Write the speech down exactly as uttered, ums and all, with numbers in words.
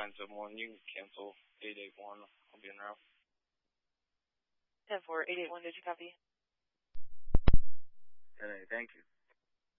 nine seven one. You can cancel eight eight one. I'll be en route. ten four, eight eight one, did you copy? ten eight, thank you.